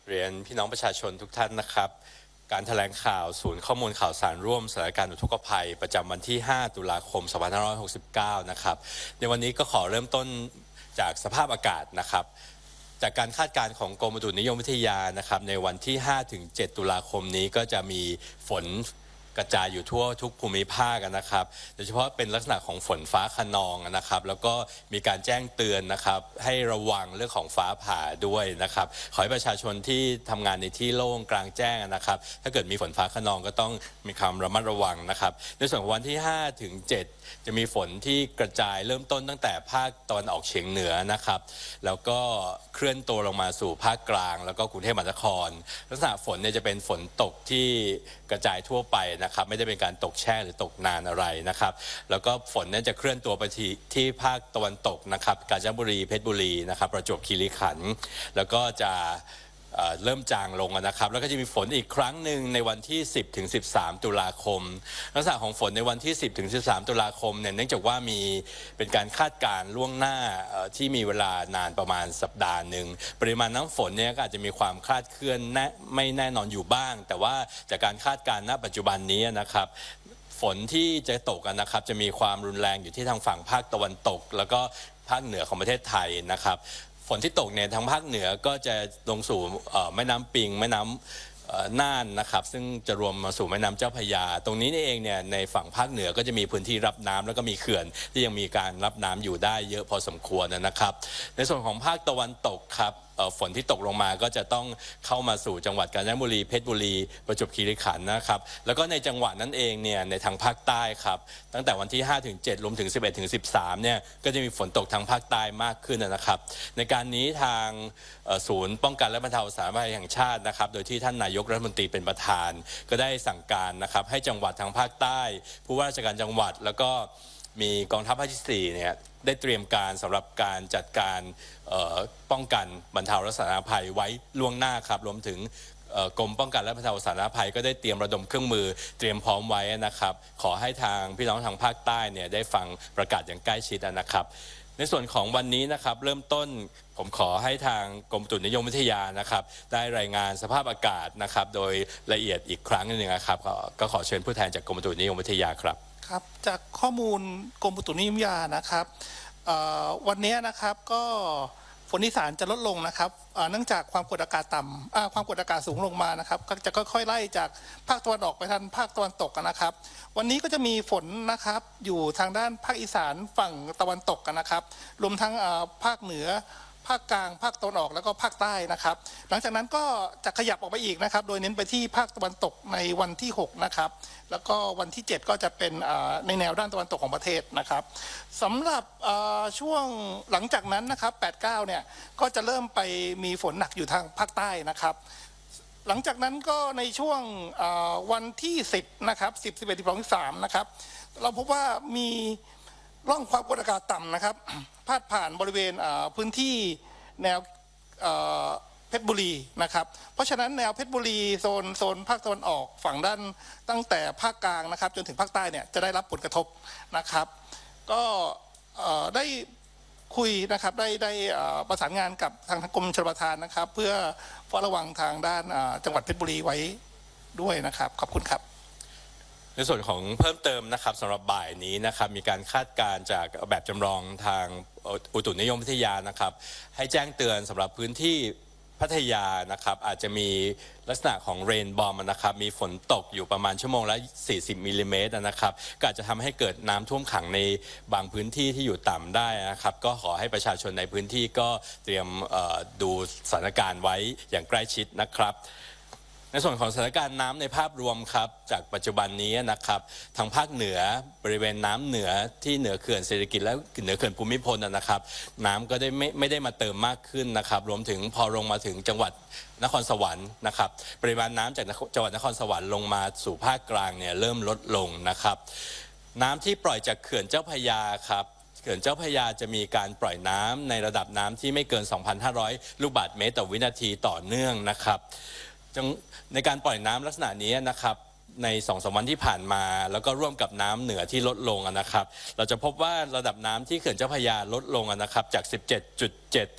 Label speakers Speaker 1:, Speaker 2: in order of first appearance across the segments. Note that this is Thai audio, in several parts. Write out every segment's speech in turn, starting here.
Speaker 1: เรียนพี่น้องประชาชนทุกท่านนะครับการแถลงข่าวศูนย์ข้อมูลข่าวสารร่วมสถานการณ์อุทกภัยประจำวันที่ 5 ตุลาคม 2569 นะครับในวันนี้ก็ขอเริ่มต้นจากสภาพอากาศนะครับจากการคาดการณ์ของกรมอุตุนิยมวิทยานะครับในวันที่ 5-7 ตุลาคมนี้ก็จะมีฝนกระจายอยู่ทั่วทุกภูมิภาคนะครับโดยเฉพาะเป็นลักษณะของฝนฟ้าคะนองนะครับแล้วก็มีการแจ้งเตือนนะครับให้ระวังเรื่องของฟ้าผ่าด้วยนะครับขอให้ประชาชนที่ทำงานในที่โล่งกลางแจ้งนะครับถ้าเกิดมีฝนฟ้าคะนองก็ต้องมีความระมัดระวังนะครับในส่วนของวันที่ 5-7 จะมีฝนที่กระจายเริ่มต้นตั้งแต่ภาคตะวันออกเฉียงเหนือนะครับแล้วก็เคลื่อนตัวลงมาสู่ภาคกลางแล้วก็กรุงเทพมหานครลักษณะฝนเนี่ยจะเป็นฝนตกที่กระจายทั่วไปนะครับไม่ได้เป็นการตกแช่หรือตกนานอะไรนะครับแล้วก็ฝนนั้นจะเคลื่อนตัวไปที่ภาคตะวันตกนะครับกาญจนบุรีเพชรบุรีนะครับประจวบคีรีขันธ์แล้วก็จะเริ่มจางลงนะครับแล้วก็จะมีฝนอีกครั้งหนึ่งในวันที่ 10-13 ตุลาคมลักษณะของฝนในวันที่ 10-13 ตุลาคมเนี่ยเนื่องจากว่ามีเป็นการคาดการณ์ล่วงหน้าที่มีเวลานานประมาณสัปดาห์หนึ่งปริมาณน้ำฝนเนี่ยก็อาจจะมีความคลาดเคลื่อนไม่แน่นอนอยู่บ้างแต่ว่าจากการคาดการณ์ณปัจจุบันนี้นะครับฝนที่จะตกนะครับจะมีความรุนแรงอยู่ที่ทางฝั่งภาคตะวันตกแล้วก็ภาคเหนือของประเทศไทยนะครับฝนที่ตกเนี่ยทางภาคเหนือก็จะลงสู่แม่น้ำปิงแม่น้ำน่านนะครับซึ่งจะรวมมาสู่แม่น้ำเจ้าพระยาตรงนี้นี่เองเนี่ยในฝั่งภาคเหนือก็จะมีพื้นที่รับน้ำแล้วก็มีเขื่อนที่ยังมีการรับน้ำอยู่ได้เยอะพอสมควรนะครับในส่วนของภาคตะวันตกครับฝนที่ตกลงมาก็จะต้องเข้ามาสู่จังหวัดกาญจนบุรีเพชรบุรีประจวบคีรีขันธ์นะครับแล้วก็ในจังหวัดนั้นเองเนี่ยในทางภาคใต้ครับตั้งแต่วันที่ 5-7 รวมถึง 11-13 เนี่ยก็จะมีฝนตกทางภาคใต้มากขึ้นนะครับในการนี้ทางศูนย์ป้องกันและบรรเทาสาธารณภัยแห่งชาตินะครับโดยที่ท่านนายกรัฐมนตรีเป็นประธานก็ได้สั่งการนะครับให้จังหวัดทางภาคใต้ผู้ว่าราชการจังหวัดแล้วก็มีกองทัพภาคที่4เนี่ยได้เตรียมการสำหรับการจัดการป้องกันบรรเทาและสาธารณภัยไว้ล่วงหน้าครับรวมถึงกรมป้องกันและบรรเทาสาธารณภัยก็ได้เตรียมระดมเครื่องมือเตรียมพร้อมไว้นะครับขอให้ทางพี่น้องทางภาคใต้เนี่ยได้ฟังประกาศอย่างใกล้ชิดนะครับในส่วนของวันนี้นะครับเริ่มต้นผมขอให้ทางกรมอุตุนิยมวิทยานะครับได้รายงานสภาพอากาศนะครับโดยละเอียดอีกครั้งหนึ่งนะครับก็ขอเชิญผู้แทนจากกรมอุตุนิยมวิทยาครับ
Speaker 2: ครับจากข้อมูลกรมอุตุนิยมวิทยานะครับวันนี้นะครับก็ฝนอีสานจะลดลงนะครับเนื่องจากความกดอากาศต่ำความกดอากาศสูงลงมานะครับก็จะค่อยๆไล่จากภาคตะวันออกไปทางภาคตะวันตกนะครับวันนี้ก็จะมีฝนนะครับอยู่ทางด้านภาคอีสานฝั่งตะวันตกนะครับรวมทั้งภาคเหนือภาคกลางภาคตะวันออกแล้วก็ภาคใต้นะครับหลังจากนั้นก็จะขยับออกไปอีกนะครับโดยเน้นไปที่ภาคตะวันตกในวันที่6นะครับแล้วก็วันที่7ก็จะเป็นในแนวด้านตะวันตกของประเทศนะครับสำหรับช่วงหลังจากนั้นนะครับ8-9เนี่ยก็จะเริ่มไปมีฝนหนักอยู่ทางภาคใต้นะครับหลังจากนั้นก็ในช่วงวันที่10นะครับ10 11 12 13นะครับเราพบว่ามีร่องความกดอากาศต่ำนะครับพาดผ่านบริเวณพื้นที่แนวเพชรบุรีนะครับเพราะฉะนั้นแนวเพชรบุรีโซนภาคตะวันออกฝั่งด้านตั้งแต่ภาคกลางนะครับจนถึงภาคใต้เนี่ยจะได้รับผลกระทบนะครับก็ได้คุยนะครับได้ประสานงานกับทางกรมชลประทานนะครับเพื่อเฝ้าระวังทางด้านจังหวัดเพชรบุรีไว้ด้วยนะครับขอบคุณครับ
Speaker 1: ในส่วนของเพิ่มเติมนะครับสำหรับบ่ายนี้นะครับมีการคาดการณ์จากแบบจำลองทางอุตุนิยมวิทยานะครับให้แจ้งเตือนสำหรับพื้นที่พัทยานะครับอาจจะมีลักษณะของเรนบอมนะครับมีฝนตกอยู่ประมาณชั่วโมงละ40 มิลลิเมตรนะครับก็อาจจะทำให้เกิดน้ำท่วมขังในบางพื้นที่ที่อยู่ต่ำได้นะครับก็ขอให้ประชาชนในพื้นที่ก็เตรียมดูสถานการณ์ไว้อย่างใกล้ชิดนะครับในส่วนของสถานการณ์น้ำในภาพรวมครับจากปัจจุบันนี้นะครับทางภาคเหนือบริเวณน้ำเหนือที่เหนือเขื่อนศิริกิติ์และเหนือเขื่อนภูมิพลนะครับน้ำก็ได้ไม่ได้มาเติมมากขึ้นนะครับรวมถึงพอลงมาถึงจังหวัดนครสวรรค์นะครับปริมาณน้ำจากจังหวัดนครสวรรค์ลงมาสู่ภาคกลางเนี่ยเริ่มลดลงนะครับน้ำที่ปล่อยจากเขื่อนเจ้าพระยาครับเขื่อนเจ้าพระยาจะมีการปล่อยน้ำในระดับน้ำที่ไม่เกิน 2,500 ลูกบาศก์เมตรต่อวินาทีต่อเนื่องนะครับในการปล่อยน้ำลักษณะนี้นะครับใน 2-3 วันที่ผ่านมาแล้วก็ร่วมกับน้ำเหนือที่ลดลงนะครับเราจะพบว่าระดับน้ำที่เขื่อนเจ้าพระยาลดลงนะครับจาก 17.7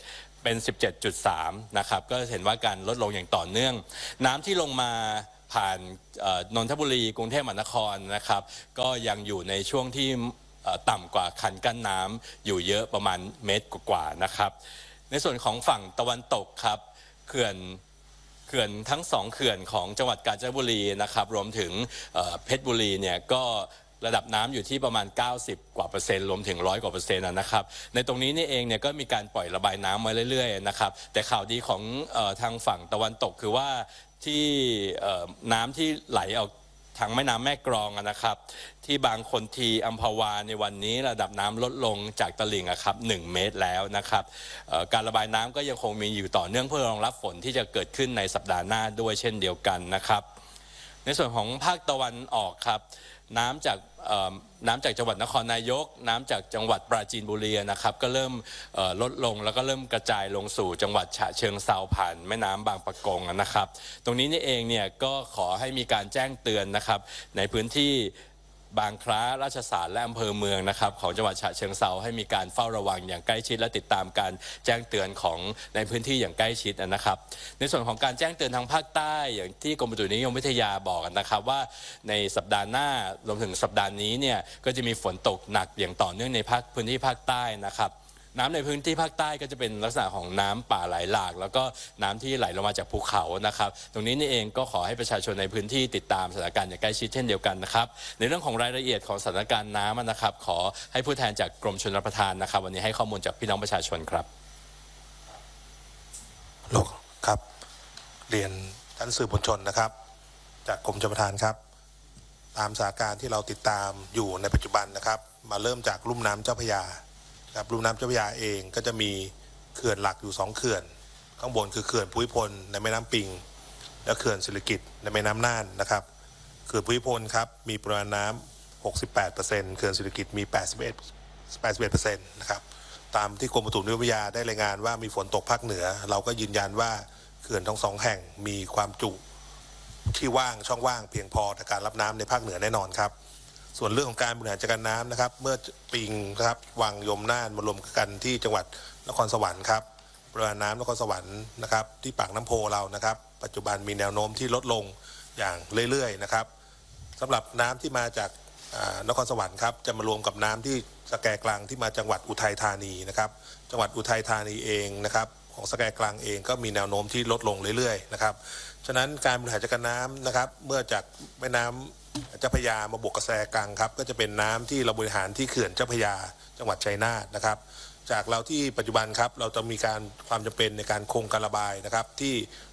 Speaker 1: เป็น 17.3 นะครับก็เห็นว่าการลดลงอย่างต่อเนื่องน้ำที่ลงมาผ่านนนทบุรีกรุงเทพมหานครนะครับก็ยังอยู่ในช่วงที่ต่ำกว่าคันกั้นน้ำอยู่เยอะประมาณเมตรกว่าๆนะครับในส่วนของฝั่งตะวันตกครับเขื่อนทั้ง2เขื่อนของจังหวัดกาญจนบุรีนะครับรวมถึงเพชรบุรีเนี่ยก็ระดับน้ำอยู่ที่ประมาณ90กว่าเปอร์เซ็นต์รวมถึง100กว่าเปอร์เซ็นต์นะครับในตรงนี้นี่เองเนี่ยก็มีการปล่อยระบายน้ำมาเรื่อยๆนะครับแต่ข่าวดีของทางฝั่งตะวันตกคือว่าที่น้ำที่ไหลออกทางแม่น้ำแม่กลองนะครับที่บางคนทีอัมพวาในวันนี้ระดับน้ำลดลงจากตลิ่งครับ1 เมตรแล้วนะครับการระบายน้ำก็ยังคงมีอยู่ต่อเนื่องเพื่อรองรับฝนที่จะเกิดขึ้นในสัปดาห์หน้าด้วยเช่นเดียวกันนะครับในส่วนของภาคตะวันออกครับน้ำจากจังหวัดนครนายกน้ำจากจังหวัดปราจีนบุรีนะครับก็เริ่มลดลงแล้วก็เริ่มกระจายลงสู่จังหวัดฉะเชิงเทราผ่านแม่น้ำบางปะกงนะครับตรงนี้นี่เองเนี่ยก็ขอให้มีการแจ้งเตือนนะครับในพื้นที่บางคล้าราชสารและอำเภอเมืองนะครับของจังหวัดฉะเชิงเทราให้มีการเฝ้าระวังอย่างใกล้ชิดและติดตามการแจ้งเตือนของในพื้นที่อย่างใกล้ชิดนะครับในส่วนของการแจ้งเตือนทางภาคใต้อย่างที่กรมอุตุนิยมวิทยาบอกนะครับว่าในสัปดาห์หน้ารวมถึงสัปดาห์นี้เนี่ยก็จะมีฝนตกหนักอย่างต่อเนื่องในพื้นที่ภาคใต้นะครับน้ำในพื้นที่ภาคใต้ก็จะเป็นลักษณะของน้ำป่าไหลหลากแล้วก็น้ำที่ไหลลงมาจากภูเขานะครับตรงนี้นี่เองก็ขอให้ประชาชนในพื้นที่ติดตามสถานการณ์อย่างใกล้ชิดเช่นเดียวกันนะครับในเรื่องของรายละเอียดของสถานการณ์น้ำนะครับขอให้ผู้แทนจากกรมชลประทานนะครับวันนี้ให้ข้อมูลจากพี่น้องประชาชนครับ
Speaker 3: ครับเรียนท่านสื่อมวลชนนะครับจากกรมชลประทานครับตามสถานการณ์ที่เราติดตามอยู่ในปัจจุบันนะครับมาเริ่มจากลุ่มน้ำเจ้าพระยาครับลุ่มน้ำเจ้าพระยาเองก็จะมีเขื่อนหลักอยู่2เขื่อนข้างบนคือเขื่อนภูมิพลในแม่น้ำปิงและเขื่อนศิริกิติ์ในแม่น้ำน่านนะครับเขื่อนภูมิพลครับมีปริมาณน้ำ 68% เขื่อนศิริกิติ์มี 81% นะครับตามที่กรมอุตุนิยมวิทยาได้รายงานว่ามีฝนตกภาคเหนือเราก็ยืนยันว่าเขื่อนทั้ง2แห่งมีความจุที่ว่างช่องว่างเพียงพอในการรับน้ำในภาคเหนือแน่นอนครับส่วนเรื่องของการบริหารจัดการน้ำนะครับเมื่อปิงครับวังยมน่านมารวมกันที่จังหวัดนครสวรรค์ครับปริมาณน้ำนครสวรรค์นะครับที่ปากน้ำโพเรานะครับปัจจุบันมีแนวโน้มที่ลดลงอย่างเรื่อยๆนะครับสำหรับน้ำที่มาจากนครสวรรค์ครับจะมารวมกับน้ำที่สแกกลางที่มาจังหวัดอุทัยธานีนะครับจังหวัดอุทัยธานีเองนะครับของสแกกลางเองก็มีแนวโน้มที่ลดลงเรื่อยๆนะครับฉะนั้นการบริหารจัดการน้ำนะครับเมื่อจากแม่น้ำเจ้าพระยามาบวกกับแสกลางครับก็จะเป็นน้ำที่เราบริหารที่เขื่อนเจ้าพระยาจังหวัดชัยนาทนะครับจากเราที่ปัจจุบันครับเราจะมีการความจำเป็นในการคงการระบายนะครับที่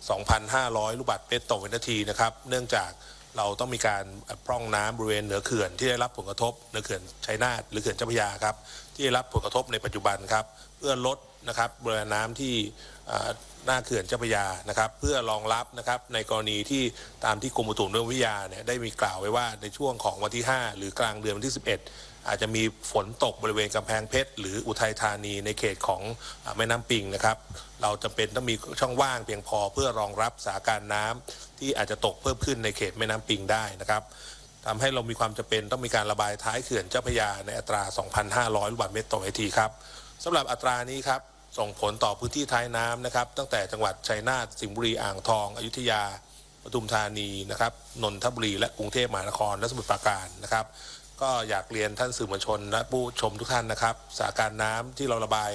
Speaker 3: 2,500 ลูกบาศก์เมตรต่อวินาทีนะครับเนื่องจากเราต้องมีการพร่องน้ำบริเวณเหนือเขื่อนที่ได้รับผลกระทบเหนือเขื่อนชัยนาทหรือเขื่อนเจ้าพระยาครับที่ได้รับผลกระทบในปัจจุบันครับเพื่อลดนะครับบริเวณน้ำที่หน้าเขื่อนเจ้าพระยานะครับเพื่อรองรับนะครับในกรณีที่ตามที่กรมอุตุนิยมวิทยาเนี่ยได้มีกล่าวไว้ว่าในช่วงของวันที่5หรือกลางเดือนวันที่11อาจจะมีฝนตกบริเวณกำแพงเพชรหรืออุทัยธานีในเขตของแม่น้ำปิงนะครับเราจำเป็นต้องมีช่องว่างเพียงพอเพื่อรองรับสถานการณ์น้ำที่อาจจะตกเพิ่มขึ้นในเขตแม่น้ำปิงได้นะครับทำให้เรามีความจำเป็นต้องมีการระบายท้ายเขื่อนเจ้าพระยาในอัตรา 2,500 ลูกบาศก์เมตรต่อวินาทีครับสำหรับอัตรานี้ครับส่งผลต่อพื้นที่ท้ายน้ำนะครับตั้งแต่จังหวัดชัยนาทสิงห์บุรีอ่างทองอยุธยาปทุมธานีนะครับนนทบุรีและกรุงเทพมหานครและสมุทรปราการนะครับก็อยากเรียนท่านสื่อมวลชนและผู้ชมทุกท่านนะครับสถานการณ์น้ำที่เราระบาย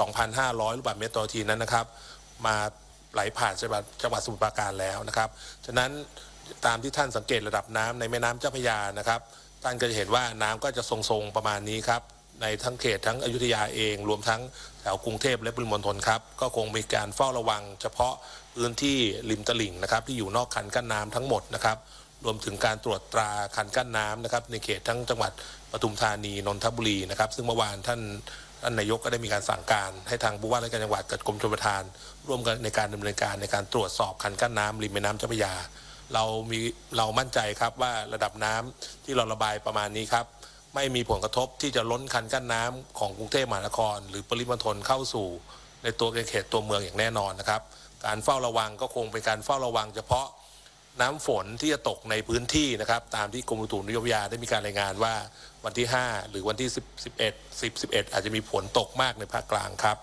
Speaker 3: 2,500 ลูกบาศก์เมตรต่อนาทีนั้นนะครับมาไหลผ่านจังหวัดสมุทรปราการแล้วนะครับฉะนั้นตามที่ท่านสังเกตระดับน้ำในแม่น้ำเจ้าพระยานะครับท่านก็จะเห็นว่าน้ำก็จะทรงๆประมาณนี้ครับในทั้งเขตทั้งอยุธยาเองรวมทั้งแถวกรุงเทพและปริมณฑลครับก็คงมีการเฝ้าระวังเฉพาะพื้นที่ริมตลิ่งนะครับที่อยู่นอกคันกั้นน้ำทั้งหมดนะครับรวมถึงการตรวจตราคันกั้นน้ำนะครับในเขตทั้งจังหวัดปทุมธานีนนทบุรีนะครับซึ่งเมื่อวานท่านนายกก็ได้มีการสั่งการให้ทางผู้ว่าราชการจังหวัดกับกรมชลประทานร่วมกันในการดำเนินการในการตรวจสอบคันกั้นน้ำริมแม่น้ำเจ้าพระยาเรามั่นใจครับว่าระดับน้ำที่เราระบายประมาณนี้ครับไม่มีผลกระทบที่จะล้นคันกั้นน้ำของกรุงเทพมหานครหรือปริมณฑลเข้าสู่ในตัวเขตตัวเมืองอย่างแน่นอนนะครับการเฝ้าระวังก็คงเป็นการเฝ้าระวังเฉพาะน้ำฝนที่จะตกในพื้นที่นะครับตามที่กรมอุตุนิยมวิทยาได้มีการรายงานว่าวันที่5หรือวันที่11อาจจะมีฝนตกมากในภาคกลางครับ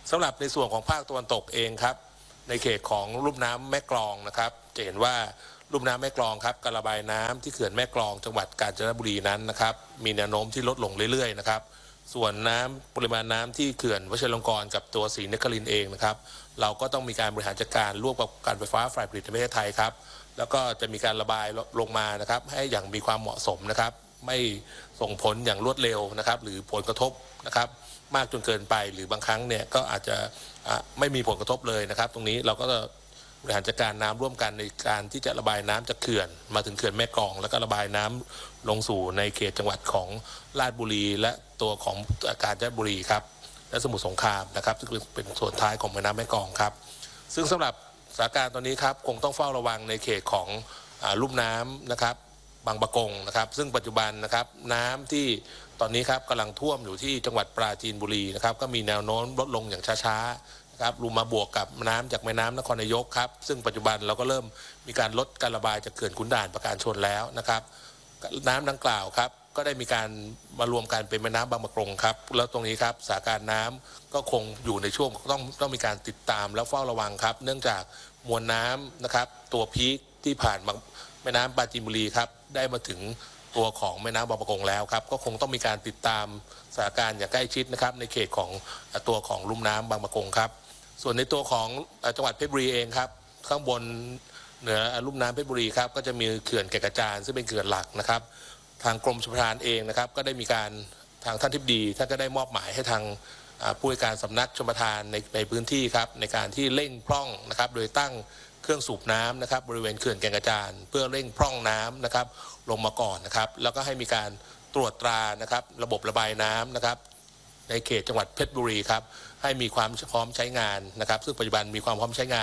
Speaker 3: สำหรับในส่วนของภาคตะวันตกเองครับในเขตของลุ่มน้ำแม่กลองนะครับจะเห็นว่าลุ่มน้ำแม่กลองครับการระบายน้ำที่เขื่อนแม่กลองจังหวัดกาญจนบุรีนั้นนะครับมีแนวโน้มที่ลดลงเรื่อยๆนะครับส่วนน้ำปริมาณน้ำที่เขื่อนวชิรลงกรณ์กับตัวศรีนครินทร์เองนะครับเราก็ต้องมีการบริหารจัดการร่วมกับการไฟฟ้าฝ่ายผลิตแห่งประเทศไทยครับแล้วก็จะมีการระบายลงมานะครับให้อย่างมีความเหมาะสมนะครับไม่ส่งผลอย่างรวดเร็วนะครับหรือผลกระทบนะครับมากจนเกินไปหรือบางครั้งเนี่ยก็อาจจะไม่มีผลกระทบเลยนะครับตรงนี้เราก็บริหารจัดการน้ำร่วมกันในการที่จะระบายน้ำจากเขื่อนมาถึงเขื่อนแม่กลองแล้วก็ระบายน้ำลงสู่ในเขตจังหวัดของราชบุรีและตัวของกาญจนบุรีครับและสมุทรสงครามนะครับซึ่งเป็นส่วนท้ายของแม่น้ำแม่กลองครับซึ่งสำหรับสถานการณ์ตอนนี้ครับคงต้องเฝ้าระวังในเขตของลุ่มน้ำนะครับบางปะกงนะครับซึ่งปัจจุบันนะครับน้ำที่ตอนนี้ครับกำลังท่วมอยู่ที่จังหวัดปราจีนบุรีนะครับก็มีแนวโน้มลดลงอย่างช้าๆครับรวมมาบวกกับน้ำจากแม่น้ำนครนายกครับซึ่งปัจจุบันเราก็เริ่มมีการลดการระบายจากเขื่อนขุนด่านประการชนแล้วนะครับน้ำดังกล่าวครับก็ได้มีการมารวมกันเป็นแม่น้ำบางปะกงครับแล้วตรงนี้ครับสถานการณ์น้ำก็คงอยู่ในช่วงต้องมีการติดตามแล้วเฝ้าระวังครับเนื่องจากมวลน้ำนะครับตัวพีคที่ผ่านแม่น้ำปราจีนบุรีครับได้มาถึงตัวของแม่น้ำบางปะกงแล้วครับก็คงต้องมีการติดตามสถานการณ์อย่างใกล้ชิดนะครับในเขตของตัวของลุ่มน้ำบางปะกงครับส่วนในตัวของจังหวัดเพชรบุรีเองครับข้างบนเหนือลุ่มน้ำเพชรบุรีครับก็จะมีเขื่อนแก่งกระจานซึ่งเป็นเขื่อนหลักนะครับทางกรมชลประทานเองนะครับก็ได้มีการทางท่านทิบดีท่านก็ได้มอบหมายให้ทางผู้ว่าการสำนักชลประทานในพื้นที่ครับในการที่เร่งพร่องนะครับโดยตั้งเครื่องสูบน้ำนะครับบริเวณเขื่อนแก่งกระจานเพื่อเร่งพร่องน้ำนะครับลงมาก่อนนะครับแล้วก็ให้มีการตรวจตรานะครับระบบระบายน้ำนะครับในเขตจังหวัดเพชรบุรีครับให้มีความพร้อมใช้งานนะครับซึ่งปัจจุบันมีความพร้อมใช้งาน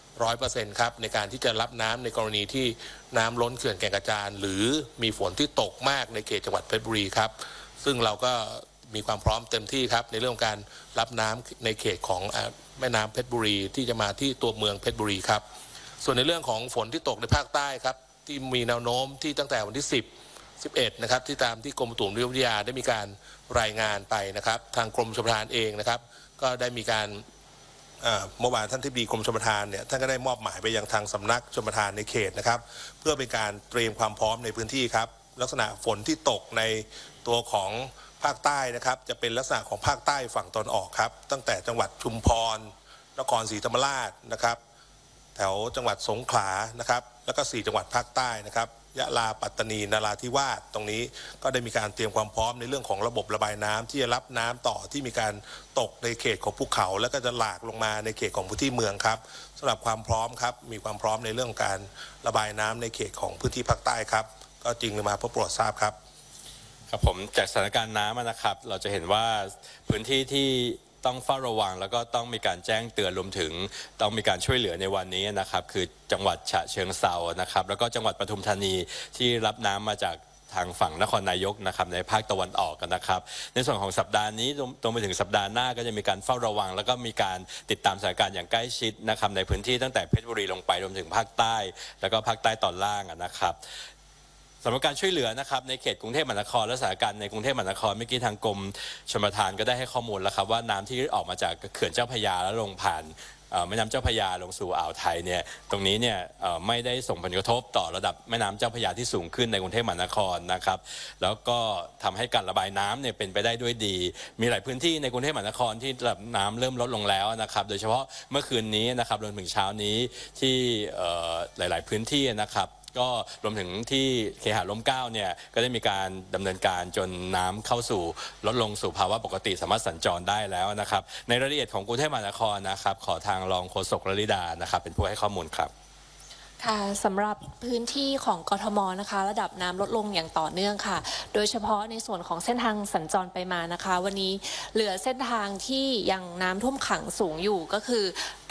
Speaker 3: 100% ครับในการที่จะรับน้ำในกรณีที่น้ำล้นเขื่อนแก่งกระจานหรือมีฝนที่ตกมากในเขตจังหวัดเพชรบุรีครับซึ่งเราก็มีความพร้อมเต็มที่ครับในเรื่องการรับน้ำในเขตของแม่น้ำเพชรบุรีที่จะมาที่ตัวเมืองเพชรบุรีครับส่วนในเรื่องของฝนที่ตกในภาคใต้ครับที่มีแนวโน้มที่ตั้งแต่วันที่10-11นะครับที่ตามที่กรมอุตุนิยมวิทยาได้มีการรายงานไปนะครับทางกรมชลประทานเองนะครับก็ได้มีการเมื่อวานท่านทิบดีกรมชลประทานเนี่ยท่านก็ได้มอบหมายไปยังทางสำนักชลประทานในเขตนะครับเพื่อเป็นการเตรียมความพร้อมในพื้นที่ครับลักษณะฝนที่ตกในตัวของภาคใต้นะครับจะเป็นลักษณะของภาคใต้ฝั่งตอนออกครับตั้งแต่จังหวัดชุมพรนครศรีธรรมราชนะครับแถวจังหวัดสงขลานะครับแล้วก็4จังหวัดภาคใต้นะครับยะลาปัตตานีนราธิวาสตรงนี้ก็ได้มีการเตรียมความพร้อมในเรื่องของระบบระบายน้ำที่จะรับน้ำต่อที่มีการตกในเขตของภูเขาแล้วก็จะหลากลงมาในเขตของพื้นที่เมืองครับสำหรับความพร้อมครับมีความพร้อมในเรื่องการระบายน้ำในเขตของพื้นที่ภาคใต้ครับก็จริงเลยมาเพื่อโปรดทราบครับ
Speaker 1: ครับผมจากสถานการณ์น้ำนะครับเราจะเห็นว่าพื้นที่ที่ต้องเฝ้าระวังแล้วก็ต้องมีการแจ้งเตือนรวมถึงต้องมีการช่วยเหลือในวันนี้นะครับคือจังหวัดฉะเชิงเทรานะครับแล้วก็จังหวัดปทุมธานีที่รับน้ำมาจากทางฝั่งนครนายกนะครับในภาคตะวันออกนะครับในส่วนของสัปดาห์นี้ตรงไปถึงสัปดาห์หน้าก็จะมีการเฝ้าระวังแล้วก็มีการติดตามสถานการณ์อย่างใกล้ชิดนะครับในพื้นที่ตั้งแต่เพชรบุรีลงไปรวมถึงภาคใต้แล้วก็ภาคใต้ตอนล่างนะครับสำหรับการช่วยเหลือนะครับในเขตกรุงเทพมหานครและสถานการณ์ในกรุงเทพมหานครเมื่อกี้ทางกรมชลประทานก็ได้ให้ข้อมูลแล้วครับว่าน้ำที่ออกมาจากเขื่อนเจ้าพระยาแล้วลงผ่านแม่น้ำเจ้าพระยาลงสู่อ่าวไทยเนี่ยตรงนี้เนี่ยไม่ได้ส่งผลกระทบต่อระดับแม่น้ำเจ้าพระยาที่สูงขึ้นในกรุงเทพมหานครนะครับแล้วก็ทำให้การระบายน้ำเนี่ยเป็นไปได้ด้วยดีมีหลายพื้นที่ในกรุงเทพมหานครที่ระดับน้ำเริ่มลดลงแล้วนะครับโดยเฉพาะเมื่อคืนนี้นะครับรวมถึงเช้านี้ที่หลายๆพื้นที่นะครับก็รวมถึงที่เคหะร่มเกล้าเนี่ยก็ได้มีการดำเนินการจนน้ำเข้าสู่ลดลงสู่ภาวะปกติสามารถสัญจรได้แล้วนะครับในรายละเอียดของกรุงเทพมหานครนะครับขอทางรองโฆษกลลิดานะครับเป็นผู้ให้ข้อมูลครับ
Speaker 4: ค่ะสำหรับพื้นที่ของกทมนะคะระดับน้ำลดลงอย่างต่อเนื่องค่ะโดยเฉพาะในส่วนของเส้นทางสัญจรไปมานะคะวันนี้เหลือเส้นทางที่ยังน้ำท่วมขังสูงอยู่ก็คือ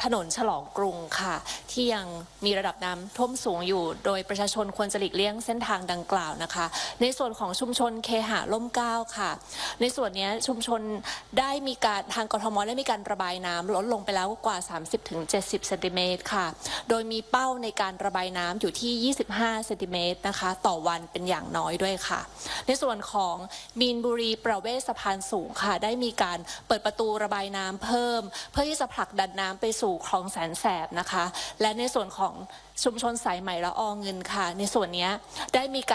Speaker 4: ถนนฉลองกรุงค่ะที่ยังมีระดับน้ำท่วมสูงอยู่โดยประชาชนควรจะหลีกเลี่ยงเส้นทางดังกล่าวนะคะในส่วนของชุมชนเคหะร่มเกล้าค่ะในส่วนนี้ชุมชนได้มีการทางกทมได้มีการระบายน้ำลดลงไปแล้วกว่า 30-70 เซนติเมตรค่ะโดยมีเป้าในการระบายน้ำอยู่ที่ 25 เซนติเมตรนะคะต่อวันเป็นอย่างน้อยด้วยค่ะในส่วนของมีนบุรีประเวศสะพานสูงค่ะได้มีการเปิดประตูระบายน้ำเพิ่มเพื่อที่จะผลักดันน้ำไปสู่คลองแสนแสบนะคะและในส่วนของชุมชนสายใหม่ละออเงินค่ะในส่วนนี้ได้มีการ